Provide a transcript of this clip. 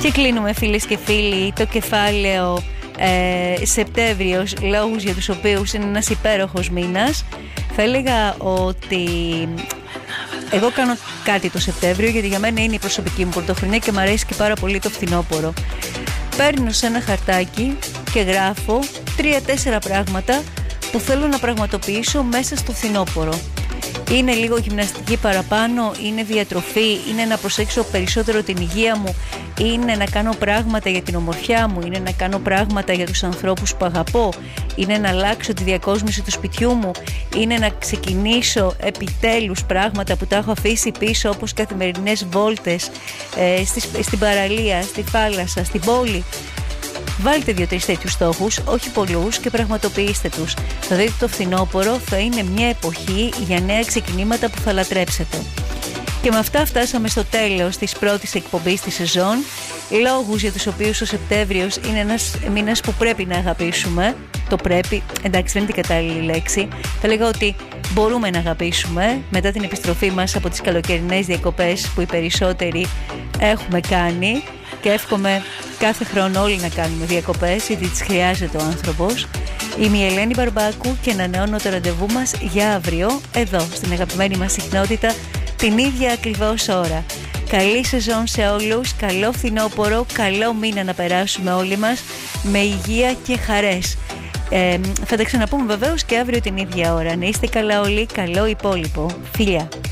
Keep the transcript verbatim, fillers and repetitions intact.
Και κλείνουμε, φίλες και φίλοι, το κεφάλαιο ε, Σεπτέμβριος, λόγους για τους οποίους είναι ένας υπέροχος μήνας. Θα έλεγα ότι εγώ κάνω κάτι το Σεπτέμβριο, γιατί για μένα είναι η προσωπική μου πρωτοχρονιά και μου αρέσει και πάρα πολύ το φθινόπωρο. Παίρνω σε ένα χαρτάκι και γράφω τρία-τέσσερα πράγματα που θέλω να πραγματοποιήσω μέσα στο φθινόπωρο. Είναι λίγο γυμναστική παραπάνω, είναι διατροφή, είναι να προσέξω περισσότερο την υγεία μου, είναι να κάνω πράγματα για την ομορφιά μου, είναι να κάνω πράγματα για τους ανθρώπους που αγαπώ, είναι να αλλάξω τη διακόσμηση του σπιτιού μου, είναι να ξεκινήσω επιτέλους πράγματα που τα έχω αφήσει πίσω, όπως καθημερινές βόλτες ε, στη, στην παραλία, στη θάλασσα, στην πόλη. Βάλτε δύο-τρεις τέτοιους στόχους, όχι πολλούς, και πραγματοποιήστε τους. Θα δείτε το φθινόπωρο θα είναι μια εποχή για νέα ξεκινήματα που θα λατρέψετε. Και με αυτά φτάσαμε στο τέλος της πρώτης εκπομπής της σεζόν. Λόγους για τους οποίους ο Σεπτέμβριος είναι ένας μήνας που πρέπει να αγαπήσουμε. Το πρέπει, εντάξει, δεν είναι την κατάλληλη λέξη. Θα λέγα ότι μπορούμε να αγαπήσουμε μετά την επιστροφή μας από τις καλοκαιρινές διακοπές που οι περισσότεροι έχουμε κάνει. Και εύχομαι κάθε χρόνο όλοι να κάνουμε διακοπές, γιατί τις χρειάζεται ο άνθρωπος. Είμαι η Ελένη Μπαρμπάκου και ανανεώνω το ραντεβού μας για αύριο, εδώ στην αγαπημένη μας συχνότητα, την ίδια ακριβώς ώρα. Καλή σεζόν σε όλους, καλό φθινόπωρο, καλό μήνα να περάσουμε όλοι μας με υγεία και χαρές. Ε, θα τα ξαναπούμε βεβαίως και αύριο την ίδια ώρα. Να είστε καλά όλοι, καλό υπόλοιπο. Φιλιά!